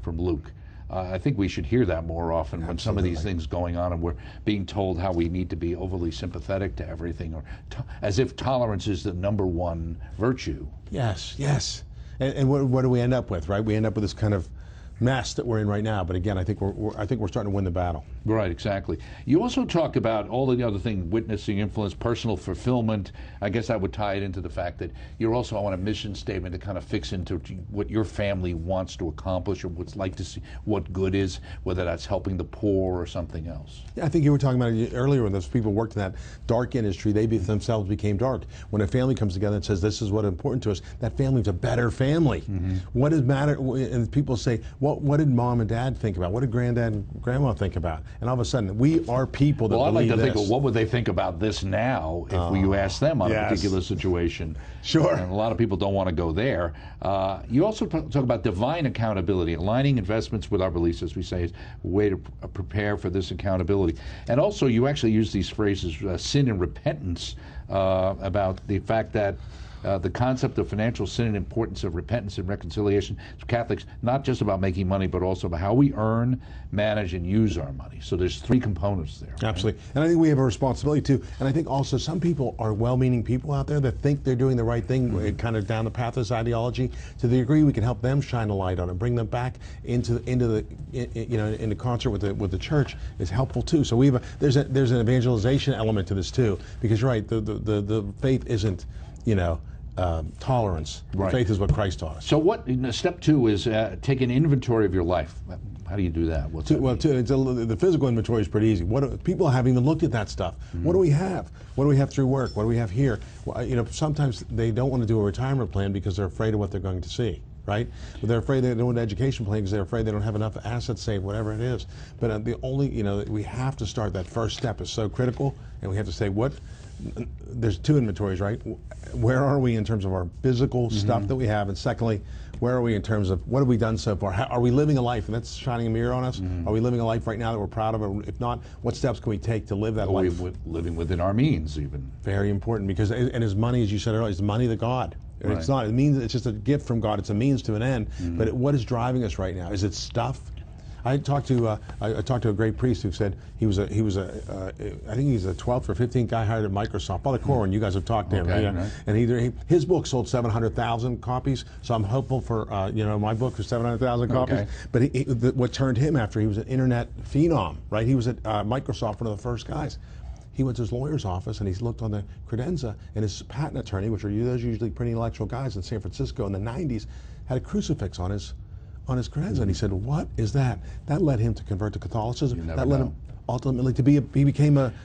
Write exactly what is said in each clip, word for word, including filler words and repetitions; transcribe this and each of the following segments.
from Luke. Uh, I think we should hear that more often when some of these things going on and we're being told how we need to be overly sympathetic to everything, or to, as if tolerance is the number one virtue. Yes, yes. And, and what, what do we end up with, right? We end up with this kind of mess that we're in right now. But again, I think we're, we're I think we're starting to win the battle. Right, exactly. You also talk about all the other things: witnessing, influence, personal fulfillment. I guess that would tie it into the fact that you're also on a mission statement to kind of fix into what your family wants to accomplish, or what's like to see what good is, whether that's helping the poor or something else. Yeah, I think you were talking about it earlier when those people worked in that dark industry. They be, themselves became dark. When a family comes together and says, "This is what is important to us," that family's a better family. Mm-hmm. What does matter? And people say, "What what did mom and dad think about? What did granddad and grandma think about?" And all of a sudden, we are people that well, believe I'd like to this. think, well, what would they think about this now if uh, you asked them on yes. a particular situation? Sure. And a lot of people don't want to go there. Uh, you also talk about divine accountability, aligning investments with our beliefs, as we say, is a way to uh, prepare for this accountability. And also, you actually use these phrases, uh, sin and repentance, uh, about the fact that Uh, the concept of financial sin and importance of repentance and reconciliation to Catholics, not just about making money, but also about how we earn, manage, and use our money. So there's three components there. Absolutely. Right? And I think we have a responsibility too. And I think also some people are well-meaning people out there that think they're doing the right thing, mm-hmm. kind of down the path of this ideology. To the degree we can help them shine a light on it, bring them back into into the you know into concert with the with the church is helpful too. So we have a, there's a there's an evangelization element to this too, because you're right, the the the, the faith isn't, you know, Um, tolerance. Right. Faith is what Christ taught us. So what, step two is uh, take an inventory of your life. How do you do that? What's to, that well, mean? to, to, the physical inventory is pretty easy. What do, people haven't even looked at that stuff. Mm-hmm. What do we have? What do we have through work? What do we have here? Well, you know, sometimes they don't want to do a retirement plan because they're afraid of what they're going to see. Right? But they're afraid they don't want an education plan because they're afraid they don't have enough assets saved, whatever it is. But uh, the only, you know, we have to start. That first step is so critical, and we have to say what. There's two inventories, right? Where are we in terms of our physical mm-hmm. stuff that we have, and secondly, where are we in terms of what have we done so far? How, are we living a life, and that's shining a mirror on us? Mm-hmm. Are we living a life right now that we're proud of? Or if not, what steps can we take to live that Are life? we living within our means, even. Very important, because and his money, as you said earlier, is the money of God. Right. It's not. It means it's just a gift from God. It's a means to an end. Mm-hmm. But it, what is driving us right now? Is it stuff? I talked to uh, I, I talked to a great priest who said he was a he was a uh, I think he's a twelfth or fifteenth guy hired at Microsoft. Father Corwin, you guys have talked to him, okay, right? Right. And he, he his book sold seven hundred thousand copies. So I'm hopeful for uh, you know my book for seven hundred thousand copies. Okay. But he, he, the, what turned him after he was an internet phenom, right? He was at uh, Microsoft, one of the first guys. He went to his lawyer's office and he looked on the credenza, and his patent attorney, which are those usually pretty intellectual guys in San Francisco in the nineties, had a crucifix on his on his credenza, mm-hmm. and he said, "What is that?" That led him to convert to Catholicism. That led know. him ultimately to be a, he became a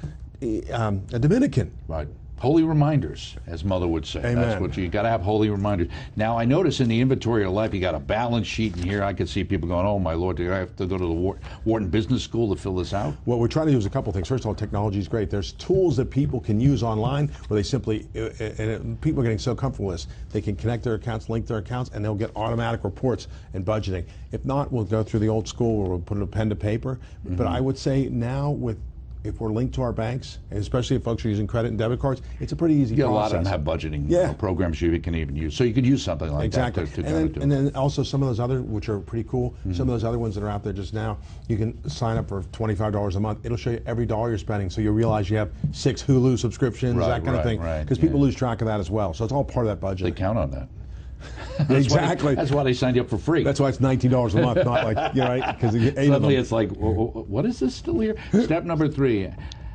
um, a Dominican. Right. Holy reminders, as Mother would say. Amen. That's what you, you got to have, holy reminders. Now, I notice in the inventory of life, you got a balance sheet in here. I could see people going, "Oh my Lord, do I have to go to the Wharton Business School to fill this out?" What we're trying to do is a couple things. First of all, technology is great. There's tools that people can use online where they simply, and people are getting so comfortable with this, they can connect their accounts, link their accounts, and they'll get automatic reports and budgeting. If not, we'll go through the old school where we'll put a pen to paper. Mm-hmm. But I would say now with if we're linked to our banks, and especially if folks are using credit and debit cards, it's a pretty easy yeah, process. A lot of them have budgeting yeah. uh, programs you can even use. So you could use something like exactly. that to, to and, then, do and then also some of those other, which are pretty cool, mm-hmm. some of those other ones that are out there just now, you can sign up for twenty-five dollars a month. It'll show you every dollar you're spending, so you realize you have six Hulu subscriptions, right, that kind right, of thing. Because right, people yeah. lose track of that as well. So it's all part of that budget. They count on that. That's exactly. Why, that's why they signed you up for free. That's why it's nineteen dollars a month, not like, you know, right? Because suddenly it's like, what is this still here? Step number three.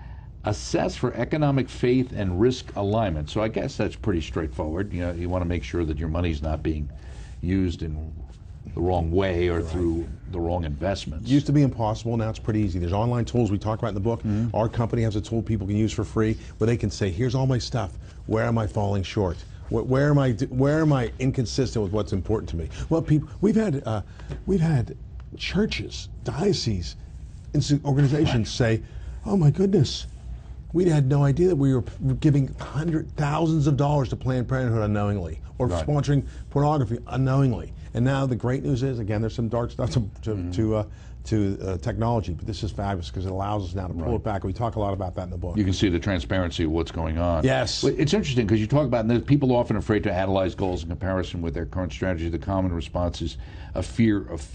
Assess for economic faith and risk alignment. So I guess that's pretty straightforward. You know, you want to make sure that your money's not being used in the wrong way or right. through the wrong investments. It used to be impossible. Now it's pretty easy. There's online tools we talk about in the book. Mm-hmm. Our company has a tool people can use for free where they can say, "Here's all my stuff. Where am I falling short? Where am I? Where am I inconsistent with what's important to me?" Well, people, we've had uh, we've had churches, dioceses, organizations say, "Oh my goodness. We had no idea that we were giving hundred thousands of dollars to Planned Parenthood unknowingly, or right. sponsoring pornography unknowingly." And now the great news is, again, there's some dark stuff to to mm-hmm. to, uh, to uh, technology, but this is fabulous because it allows us now to pull right. it back. We talk a lot about that in the book. You can see the transparency of what's going on. Yes. It's interesting because you talk about, and people are often afraid to analyze goals in comparison with their current strategy. The common response is a fear of